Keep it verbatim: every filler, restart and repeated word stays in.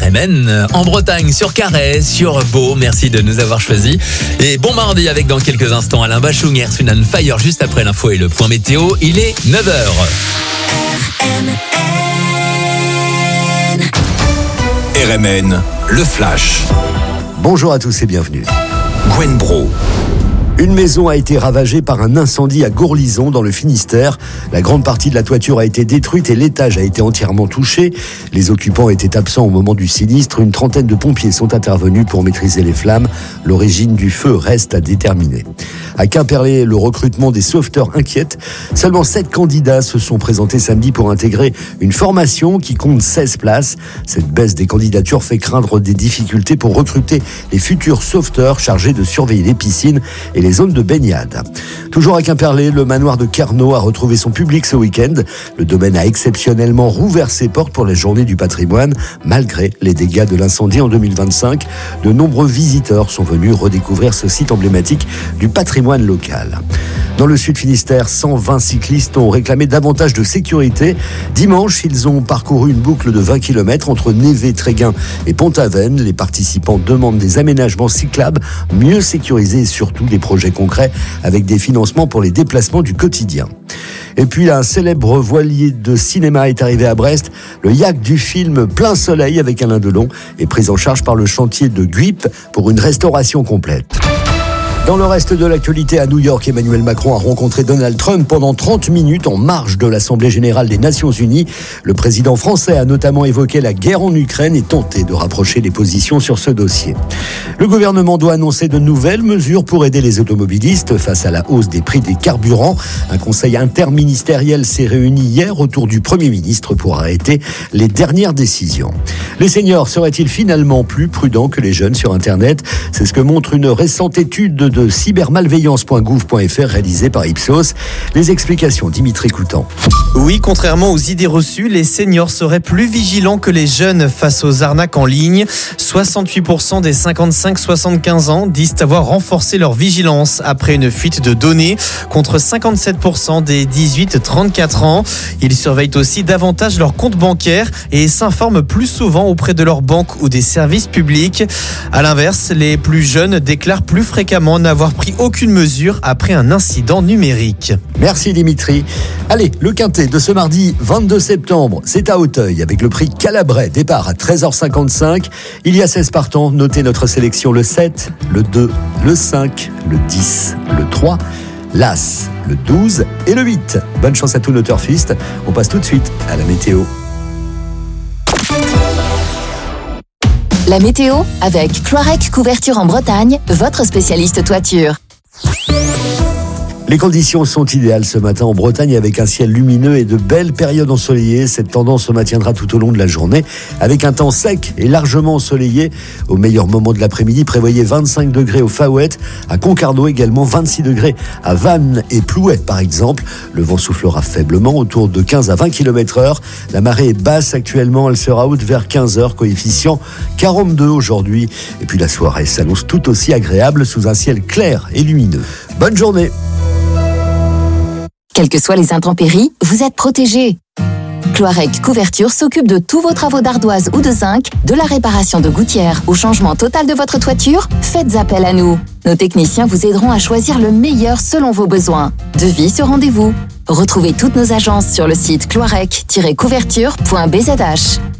M N en Bretagne, sur Carhaix, sur Beau. Merci de nous avoir choisis. Et bon mardi avec dans quelques instants Alain Bachung et Earth, Wind and Fire juste après l'info et le point météo. Il est neuf heures. R M N, le flash. Bonjour à tous et bienvenue. Gwen Bro. Une maison a été ravagée par un incendie à Gourlison dans le Finistère. La grande partie de la toiture a été détruite et l'étage a été entièrement touché. Les occupants étaient absents au moment du sinistre. Une trentaine de pompiers sont intervenus pour maîtriser les flammes. L'origine du feu reste à déterminer. À Quimperlé, le recrutement des sauveteurs inquiète. Seulement sept candidats se sont présentés samedi pour intégrer une formation qui compte seize places. Cette baisse des candidatures fait craindre des difficultés pour recruter les futurs sauveteurs chargés de surveiller les piscines et les zones de baignade. Toujours à Quimperlé, le manoir de Carnot a retrouvé son public ce week-end. Le domaine a exceptionnellement rouvert ses portes pour la journée du patrimoine, malgré les dégâts de l'incendie en deux mille vingt-cinq. De nombreux visiteurs sont venus redécouvrir ce site emblématique du patrimoine local. Dans le Sud Finistère, cent vingt cyclistes ont réclamé davantage de sécurité. Dimanche, ils ont parcouru une boucle de vingt kilomètres entre Névé, Tréguin et Pont-Aven. Les participants demandent des aménagements cyclables mieux sécurisés et surtout des projets concrets avec des financements pour les déplacements du quotidien. Et puis un célèbre voilier de cinéma est arrivé à Brest. Le yacht du film Plein Soleil avec Alain Delon est pris en charge par le chantier de Guip pour une restauration complète. Dans le reste de l'actualité, à New York, Emmanuel Macron a rencontré Donald Trump pendant trente minutes en marge de l'Assemblée générale des Nations unies. Le président français a notamment évoqué la guerre en Ukraine et tenté de rapprocher les positions sur ce dossier. Le gouvernement doit annoncer de nouvelles mesures pour aider les automobilistes face à la hausse des prix des carburants. Un conseil interministériel s'est réuni hier autour du Premier ministre pour arrêter les dernières décisions. Les seniors seraient-ils finalement plus prudents que les jeunes sur Internet ? C'est ce que montre une récente étude de de cybermalveillance point gouv point f r réalisé par Ipsos. Les explications, Dimitri Coutan. Oui, contrairement aux idées reçues, les seniors seraient plus vigilants que les jeunes face aux arnaques en ligne. soixante-huit pour cent des cinquante-cinq soixante-quinze ans disent avoir renforcé leur vigilance après une fuite de données, contre cinquante-sept pour cent des dix-huit trente-quatre ans. Ils surveillent aussi davantage leur compte bancaire et s'informent plus souvent auprès de leur banque ou des services publics. À l'inverse, les plus jeunes déclarent plus fréquemment n'avoir pris aucune mesure après un incident numérique. Merci Dimitri. Allez, le quintet de ce mardi vingt-deux septembre, c'est à Auteuil avec le prix Calabrais, départ à treize heures cinquante-cinq. Il y a seize partants, notez notre sélection le sept, le deux, le cinq, le dix, le trois, l'As, le douze et le huit. Bonne chance à tous nos turfistes. On passe tout de suite à la météo. La météo avec Cloirec Couverture en Bretagne, votre spécialiste toiture. Les conditions sont idéales ce matin en Bretagne avec un ciel lumineux et de belles périodes ensoleillées. Cette tendance se maintiendra tout au long de la journée avec un temps sec et largement ensoleillé. Au meilleur moment de l'après-midi, prévoyez vingt-cinq degrés au Faouët, à Concarneau également vingt-six degrés à Vannes et Plouet par exemple. Le vent soufflera faiblement autour de quinze à vingt kilomètres heure. La marée est basse actuellement, elle sera haute vers quinze heures, coefficient quarante-deux aujourd'hui. Et puis la soirée s'annonce tout aussi agréable sous un ciel clair et lumineux. Bonne journée! Quelles que soient les intempéries, vous êtes protégés. Cloirec Couverture s'occupe de tous vos travaux d'ardoise ou de zinc, de la réparation de gouttières au changement total de votre toiture. Faites appel à nous. Nos techniciens vous aideront à choisir le meilleur selon vos besoins. Devis sur rendez-vous. Retrouvez toutes nos agences sur le site cloirec tiret couverture point b z h.